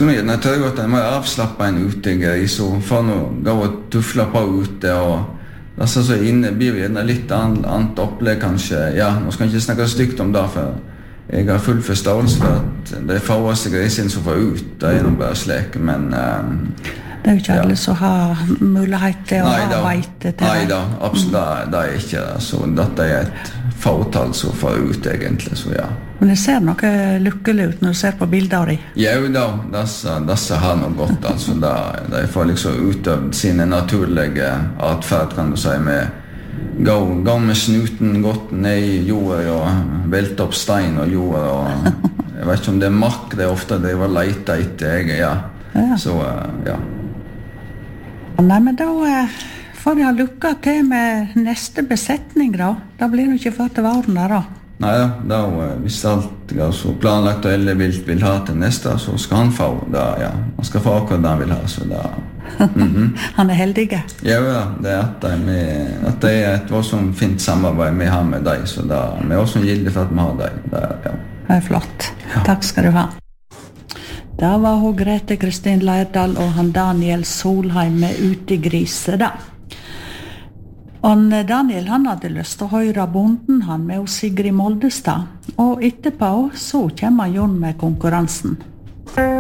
Skulle jag naturligtvis att man avslappa en utegris och få nå gå och tuffla på ute och alltså så inne blir vi en lite annat upplägg kanske. Ja, nu ska jag inte snacka stygt om det för jag har full förståelse för att det är fåaste grisen som får ut det är nog bara släck men det är ju inte alla så har möjlighet till att ha vite till nej då, absolut det är inte så detta är ett fåtal som får ut egentligen så ja. Men det ser nog lyckligt ut när du ser på bilder i. Ja då, dessa har nog gått alltså där får liksom utövd sin naturliga artfärd kan du säga med gå med snuten gått ner i jorden och välta upp stein och jord och jag vet inte om det är mark det är ofta det var leta inte ja. Så ja. Nej men då får jag lycka till med nästa besättning då. Då blir det inte för till varorna då. Nej då visst allt så planlagt och eller vill ha till nästa så ska han få där ja. Man ska få vad han vill ha så där. Han är heldig. Ja, det är att det är ett vad som fint samarbete med han med dig så där med oss som gillar för att man har dig där ja. Det är flott. Ja. Tack ska du ha. Där var hon Grete Kristin Leirdal och han Daniel Solheim med Utegrise da. Og Daniel han hadde lyst til å høre bonden han med Sigrid Moldestad, og etterpå så kommer Jon med konkurransen.